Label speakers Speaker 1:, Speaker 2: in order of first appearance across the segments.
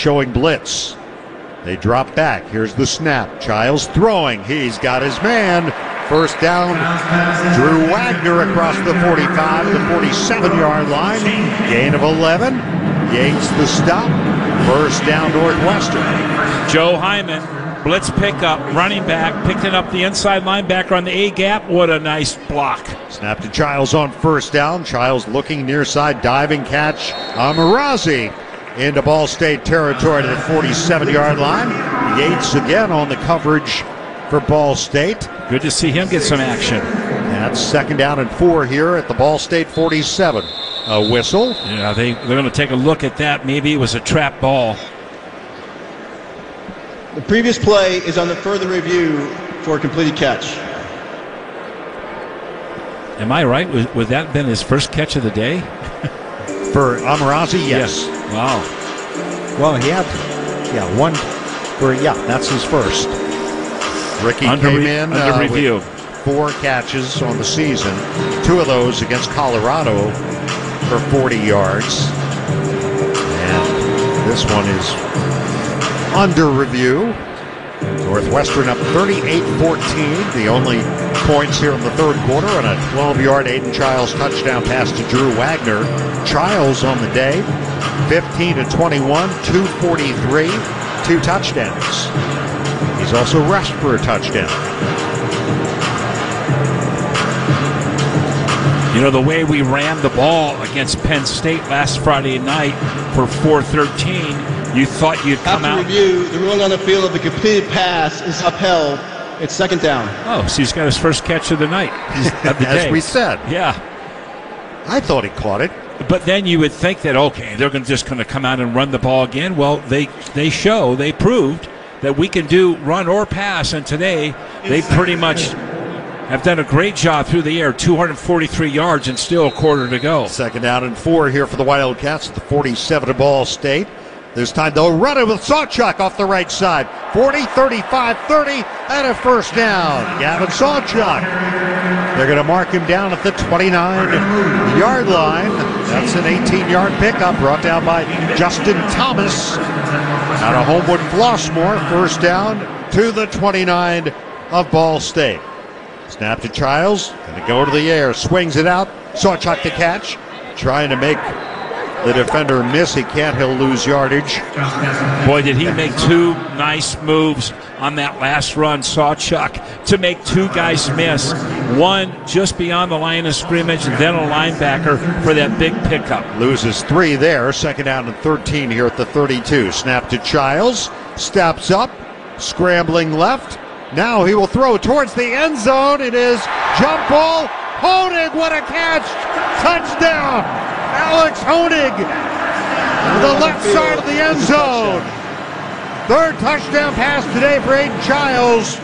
Speaker 1: showing blitz. They drop back. Here's the snap. Childs throwing. He's got his man. First down. Drew Wagner across the 45 to the 47-yard line. Gain of 11. Yates the stop. First down Northwestern.
Speaker 2: Joe Hyman, blitz pickup, running back, picking up the inside linebacker on the A-gap. What a nice block.
Speaker 1: Snap to Childs on first down. Childs looking near side, diving catch. Amarazi into Ball State territory to the 47-yard line. Yates again on the coverage for Ball State.
Speaker 2: Good to see him get some action.
Speaker 1: That's second down and 4 here at the Ball State 47. A whistle.
Speaker 2: Yeah, they're going to take a look at that. Maybe it was a trap ball.
Speaker 3: The previous play is on the further review for a completed catch.
Speaker 2: Am I right? Would that have been his first catch of the day?
Speaker 1: For Amarazi, yes.
Speaker 2: Wow.
Speaker 1: Well, he had, one. That's his first. Ricky came in
Speaker 2: under review.
Speaker 1: With 4 catches on the season. 2 of those against Colorado for 40 yards. And this one is under review. Northwestern up 38-14. The only points here in the third quarter on a 12-yard Aiden Childs touchdown pass to Drew Wagner. Childs on the day, 15-21, 243, 2 touchdowns. He's also rushed for a touchdown.
Speaker 2: You know, the way we ran the ball against Penn State last Friday night for 4-13, you thought you'd come out.
Speaker 3: After review, the ruling on the field of the completed pass is upheld. It's second down.
Speaker 2: Oh, so he's got his first catch of the night. Of the
Speaker 1: As
Speaker 2: day.
Speaker 1: we said.
Speaker 2: Yeah.
Speaker 1: I thought he caught it.
Speaker 2: But then you would think that, okay, they're just going to come out and run the ball again. Well, they proved that we can do run or pass, and today they pretty much have done a great job through the air, 243 yards and still a quarter to go.
Speaker 1: Second down and 4 here for the Wildcats at the 47 of Ball State. This time they'll run it with Sawchuk off the right side. 40, 35, 30, and a first down. Gavin Sawchuk. They're going to mark him down at the 29-yard line. That's an 18-yard pickup brought down by Justin Thomas out of Homewood Flossmoor. First down to the 29 of Ball State. Snap to Childs. Going to go to the air. Swings it out. Sawchuk to catch. Trying to make the defender miss. He can't. He'll lose yardage.
Speaker 2: Boy, did he make 2 nice moves on that last run, Sawchuk, to make 2 guys miss. One just beyond the line of scrimmage, and then a linebacker for that big pickup.
Speaker 1: Loses 3 there. Second down and 13 here at the 32. Snap to Childs. Steps up. Scrambling left. Now he will throw towards the end zone. It is jump ball. Honig, what a catch. Touchdown. Alex Honig, the left side of the end zone. Third touchdown pass today for Aiden Childs.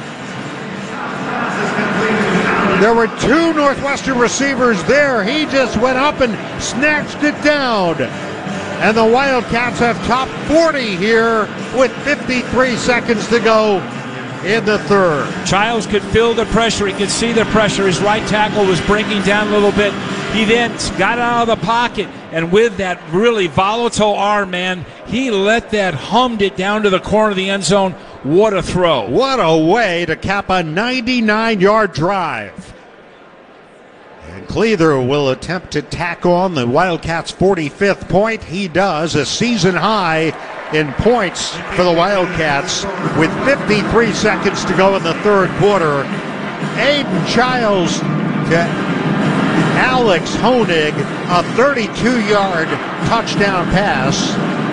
Speaker 1: There were 2 Northwestern receivers there. He just went up and snatched it down. And the Wildcats have topped 40 here with 53 seconds to go in the third.
Speaker 2: Childs could feel the pressure. He could see the pressure. His right tackle was breaking down a little bit. He then got out of the pocket, and with that really volatile arm, man, he let that hummed it down to the corner of the end zone. What a throw.
Speaker 1: What a way to cap a 99-yard drive. And Cleather will attempt to tack on the Wildcats' 45th point. He does, a season high in points for the Wildcats with 53 seconds to go in the third quarter. Aiden Childs to Alex Honig, a 32-yard touchdown pass.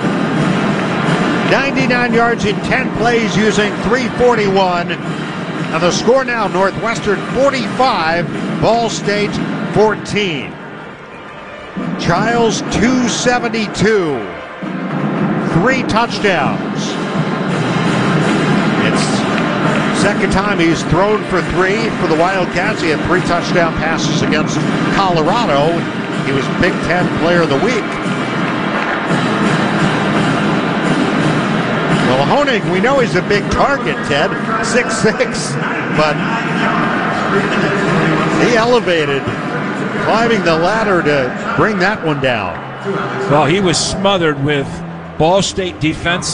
Speaker 1: 99 yards in 10 plays using 3:41. And the score now, Northwestern 45, Ball State 14. Childs 272. 3 touchdowns. It's second time he's thrown for 3 for the Wildcats. He had 3 touchdown passes against Colorado. He was Big Ten Player of the Week. Well, Honig, we know he's a big target, Ted, 6'6", but he elevated, climbing the ladder to bring that one down.
Speaker 2: Well, he was smothered with Ball State defense.